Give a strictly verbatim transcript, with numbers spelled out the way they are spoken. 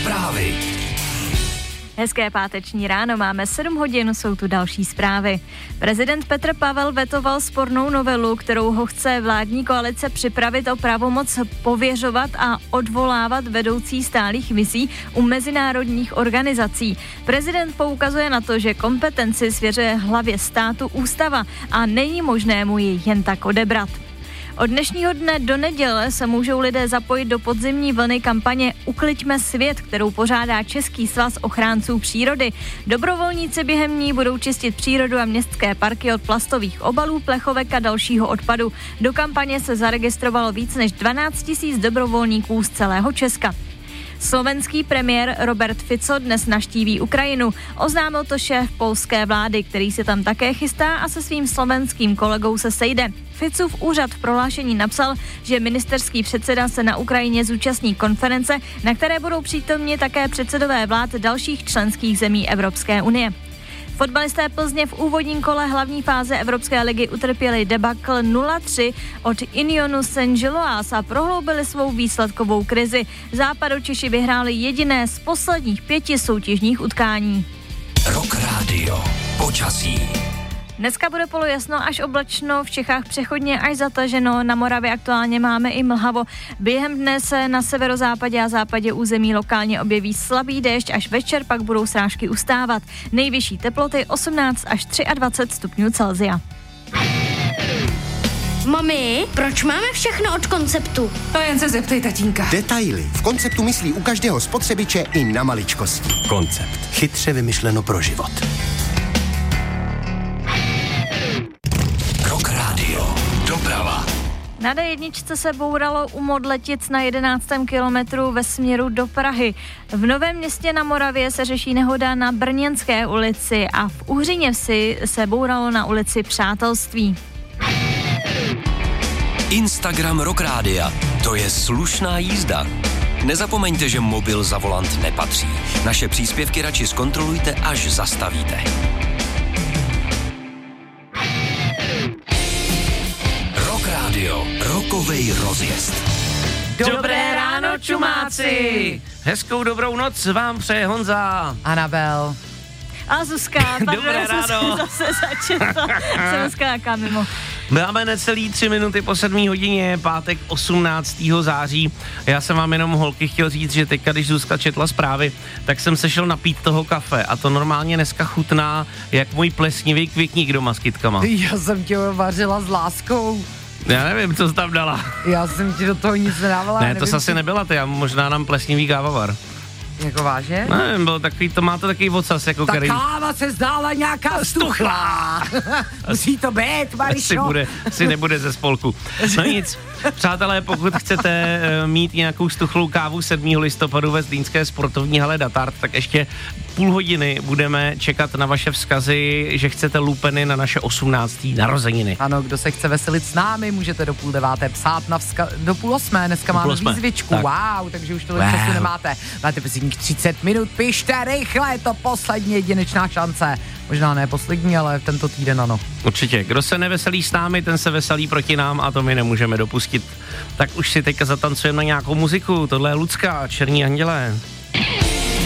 Zprávy. Hezké páteční ráno, máme sedm hodin, jsou tu další zprávy. Prezident Petr Pavel vetoval spornou novelu, kterou ho chce vládní koalice připravit o pravomoc pověřovat a odvolávat vedoucí stálých misí u mezinárodních organizací. Prezident poukazuje na to, že kompetenci svěřuje hlavě státu ústava a není možné mu ji jen tak odebrat. Od dnešního dne do neděle se můžou lidé zapojit do podzimní vlny kampaně Ukliďme svět, kterou pořádá Český svaz ochránců přírody. Dobrovolníci během ní budou čistit přírodu a městské parky od plastových obalů, plechovek a dalšího odpadu. Do kampaně se zaregistrovalo víc než dvanáct tisíc dobrovolníků z celého Česka. Slovenský premiér Robert Fico dnes navštíví Ukrajinu. Oznámil to šéf polské vlády, který se tam také chystá a se svým slovenským kolegou se sejde. Ficův úřad v prohlášení napsal, že ministerský předseda se na Ukrajině zúčastní konference, na které budou přítomni také předsedové vlád dalších členských zemí Evropské unie. Fotbalisté Plzně v úvodním kole hlavní fáze Evropské ligy utrpěli debakl nula tři od Unionu Saint-Gilloise a prohloubili svou výsledkovou krizi. Západočeši vyhráli jediné z posledních pěti soutěžních utkání. Rock Radio. Počasí. Dneska bude polojasno až oblačno, v Čechách přechodně až zataženo, na Moravě aktuálně máme i mlhavo. Během dne se na severozápadě a západě území lokálně objeví slabý déšť, až večer pak budou srážky ustávat. Nejvyšší teploty osmnáct až dvacet tři stupňů Celsia. Mami, proč máme všechno od Konceptu? To jen se zeptej tatínka. Detaily. V Konceptu myslí u každého spotřebiče i na maličkosti. Koncept. Chytře vymyšleno pro život. Rock Radio. Doprava. Na dé jedna se bouralo u Modletic na jedenáctém kilometru ve směru do Prahy. V Novém Městě na Moravě se řeší nehoda na Brněnské ulici a v Uhříněvsi se bouralo na ulici Přátelství. Instagram Rock Rádia. To je slušná jízda. Nezapomeňte, že mobil za volant nepatří. Naše příspěvky radši zkontrolujte, až zastavíte. Rock Radio. Rokovej rozjezd. Dobré ráno, čumáci! Hezkou dobrou noc vám přeje Honza. Anabel. A Zuzka, pardon, Dobré ráno. zase začala. Jsem skáká mimo. Máme necelý tři minuty po sedmé hodině, pátek osmnáctého září. Já jsem vám jenom, holky, chtěl říct, že teďka, když Zuzka četla zprávy, tak jsem se šel napít toho kafe a to normálně dneska chutná jak můj plesnivý květník doma s kytkama. Já jsem tě vařila s láskou. Já nevím, co jsi tam dala. Já jsem ti do toho nic nedávala. Ne, to zase nebyla ty, já možná nám plesnivý kávovar. Jako vážně? Nevím, byl takový, to má to takový ocas, jako Ta který... káva se zdála nějaká stuchlá. Musí to být, Marišo. Si, bude, si nebude ze spolku. No nic, přátelé, pokud chcete uh, mít nějakou stuchlou kávu sedmého listopadu ve zlínské sportovní hale Datart, tak ještě půl hodiny budeme čekat na vaše vzkazy, že chcete lupeny na naše osmnácté narozeniny. Ano, kdo se chce veselit s námi, můžete do půl deváté psát na vzka- do půl osmé, dneska máme výzvičku, tak. Wow, takže už tohle wow. času nemáte. Máte posledních třicet minut, pište rychle, je to poslední jedinečná šance. Možná ne poslední, ale tento týden ano. Určitě, kdo se neveselí s námi, ten se veselí proti nám a to my nemůžeme dopustit. Tak už si teďka zatancujeme na nějakou muziku, tohle je Lucka, Černí andělé.